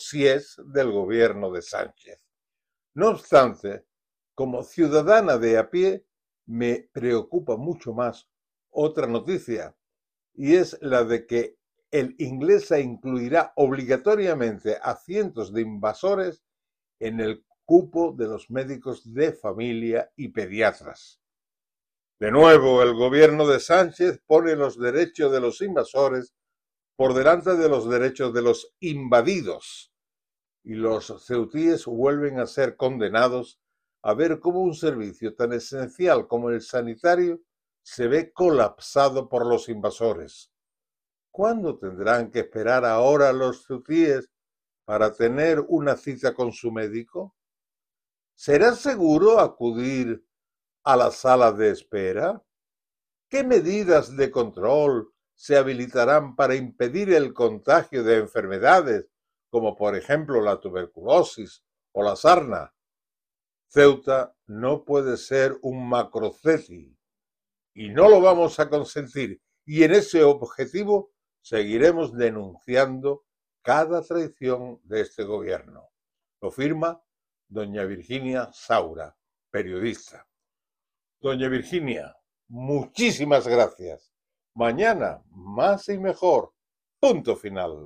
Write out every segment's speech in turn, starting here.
dossiers del gobierno de Sánchez. No obstante, como ciudadana de a pie, me preocupa mucho más otra noticia, y es la de que el Inglesa incluirá obligatoriamente a cientos de invasores en el cupo de los médicos de familia y pediatras. De nuevo, el gobierno de Sánchez pone los derechos de los invasores por delante de los derechos de los invadidos, y los ceutíes vuelven a ser condenados a ver cómo un servicio tan esencial como el sanitario se ve colapsado por los invasores. ¿Cuándo tendrán que esperar ahora los ceutíes para tener una cita con su médico? ¿Será seguro acudir a las salas de espera? ¿Qué medidas de control se habilitarán para impedir el contagio de enfermedades como por ejemplo la tuberculosis o la sarna? Ceuta no puede ser un macroceti y no lo vamos a consentir, y en ese objetivo seguiremos denunciando cada traición de este gobierno. Lo firma doña Virginia Saura, periodista. Doña Virginia, muchísimas gracias. Mañana, más y mejor. Punto final.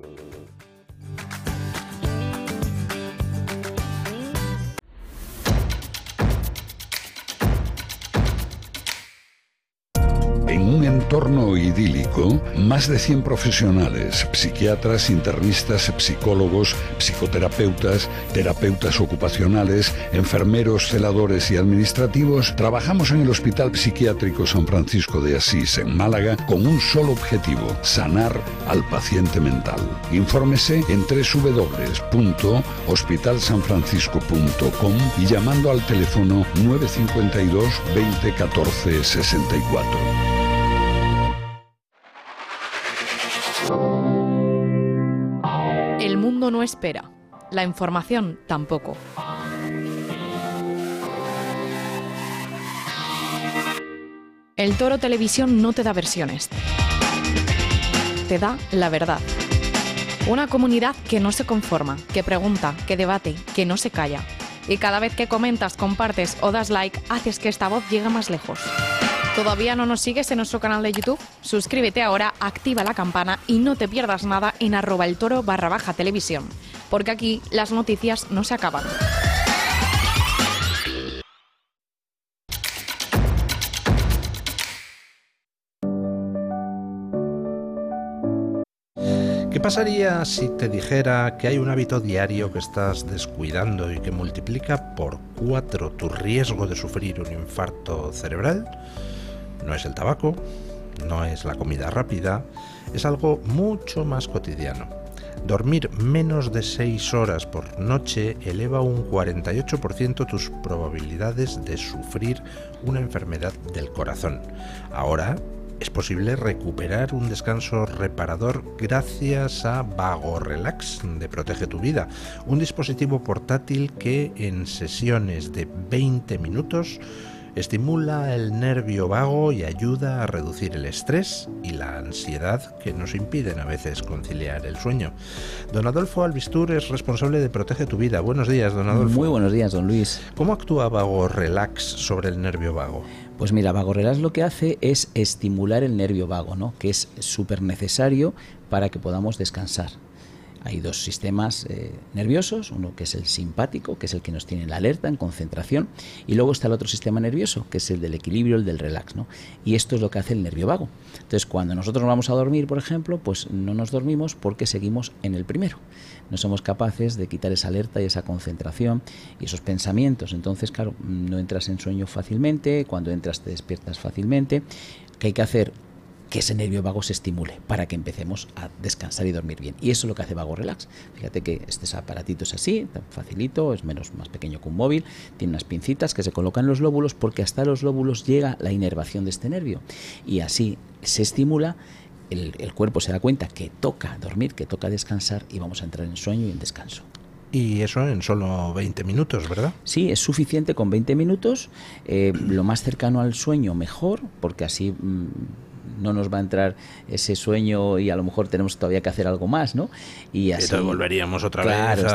En un entorno idílico, más de 100 profesionales, psiquiatras, internistas, psicólogos, psicoterapeutas, terapeutas ocupacionales, enfermeros, celadores y administrativos, trabajamos en el Hospital Psiquiátrico San Francisco de Asís, en Málaga, con un solo objetivo: sanar al paciente mental. Infórmese en www.hospitalsanfrancisco.com y llamando al teléfono 952 20 14 64. El mundo no espera, la información tampoco. El Toro Televisión no te da versiones, te da la verdad. Una comunidad que no se conforma, que pregunta, que debate, que no se calla. Y cada vez que comentas, compartes o das like, haces que esta voz llegue más lejos. ¿Todavía no nos sigues en nuestro canal de YouTube? Suscríbete ahora, activa la campana y no te pierdas nada en @eltoro_televisión, porque aquí las noticias no se acaban. ¿Qué pasaría si te dijera que hay un hábito diario que estás descuidando y que multiplica por 4 tu riesgo de sufrir un infarto cerebral? No es el tabaco, no es la comida rápida, es algo mucho más cotidiano. Dormir menos de 6 horas por noche eleva un 48% tus probabilidades de sufrir una enfermedad del corazón. Ahora es posible recuperar un descanso reparador gracias a VagoRelax de Protege tu Vida, un dispositivo portátil que en sesiones de 20 minutos estimula el nervio vago y ayuda a reducir el estrés y la ansiedad que nos impiden a veces conciliar el sueño. Don Adolfo Albistur es responsable de Protege tu Vida. Buenos días, don Adolfo. Muy buenos días, don Luis. ¿Cómo actúa VagoRelax sobre el nervio vago? Pues mira, VagoRelax lo que hace es estimular el nervio vago, ¿no?, que es súper necesario para que podamos descansar. Hay dos sistemas nerviosos, uno que es el simpático, que es el que nos tiene en la alerta, en concentración, y luego está el otro sistema nervioso, que es el del equilibrio, el del relax, ¿no? Y esto es lo que hace el nervio vago. Entonces, cuando nosotros vamos a dormir, por ejemplo, pues no nos dormimos porque seguimos en el primero. No somos capaces de quitar esa alerta y esa concentración y esos pensamientos. Entonces, claro, no entras en sueño fácilmente, cuando entras te despiertas fácilmente. ¿Qué hay que hacer? Que ese nervio vago se estimule para que empecemos a descansar y dormir bien. Y eso es lo que hace VagoRelax. Fíjate que este aparatito es así, tan facilito, es más pequeño que un móvil, tiene unas pincitas que se colocan en los lóbulos porque hasta los lóbulos llega la inervación de este nervio. Y así se estimula, el cuerpo se da cuenta que toca dormir, que toca descansar y vamos a entrar en sueño y en descanso. Y eso en solo 20 minutos, ¿verdad? Sí, es suficiente con 20 minutos. Lo más cercano al sueño mejor, porque así no nos va a entrar ese sueño y a lo mejor tenemos todavía que hacer algo más, ¿no? Y así entonces volveríamos otra vez